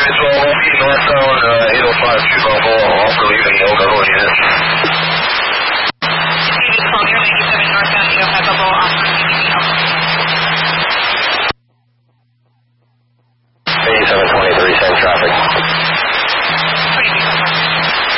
northbound 805 Chicago, also leaving Oka Road units. Unit 12, you're 97 northbound 805 Bubble, also leaving Oka. 8723, same traffic.